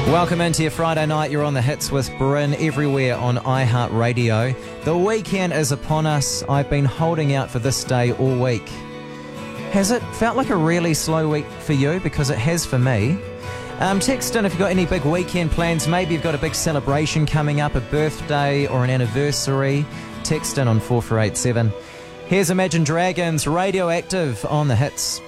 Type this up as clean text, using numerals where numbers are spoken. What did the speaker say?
Welcome into your Friday night. You're on the hits with Bryn everywhere on iHeartRadio. The weekend is upon us. I've been holding out for this day all week. Has it felt like a really slow week for you? Because it has for me. Text in if you've got any big weekend plans. Maybe you've got a big celebration coming up, a birthday or an anniversary. Text in on 4487. Here's Imagine Dragons, Radioactive on the hits.